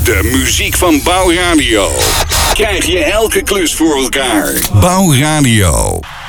De muziek van Bouwradio. Krijg je elke klus voor elkaar. Bouwradio.